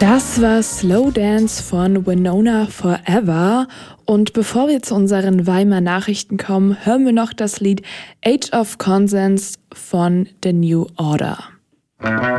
Das war Slow Dance von Winona Forever. Und bevor wir zu unseren Weimar Nachrichten kommen, hören wir noch das Lied Age of Consens von The New Order.